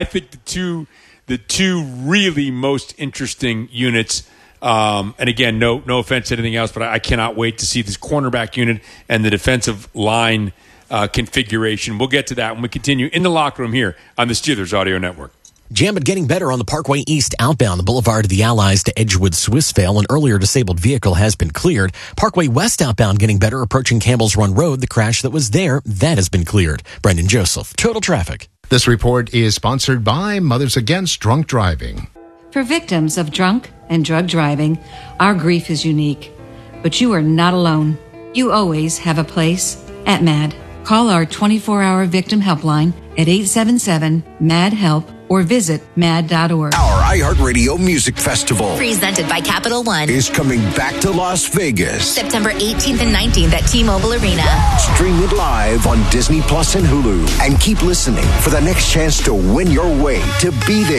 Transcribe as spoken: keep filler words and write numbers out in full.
I think the two the two really most interesting units, um, and again, no no offense to anything else, but I, I cannot wait to see this cornerback unit and the defensive line uh, configuration. We'll get to that when we continue in the locker room here on the Steelers Audio Network. Jambit getting better on the Parkway East outbound, the Boulevard of the Allies to Edgewood Swissvale. An earlier disabled vehicle has been cleared. Parkway West outbound getting better approaching Campbell's Run Road. The crash that was there, that has been cleared. Brendan Joseph, Total Traffic. This report is sponsored by Mothers Against Drunk Driving. For victims of drunk and drug driving, our grief is unique. But you are not alone. You always have a place at MAD. Call our twenty-four hour victim helpline at eight seven seven, M A D, HELP or visit mad dot org. Our iHeartRadio Music Festival, presented by Capital One, is coming back to Las Vegas. September eighteenth and nineteenth at T-Mobile Arena. Stream it live on Disney Plus and Hulu. And keep listening for the next chance to win your way to be there.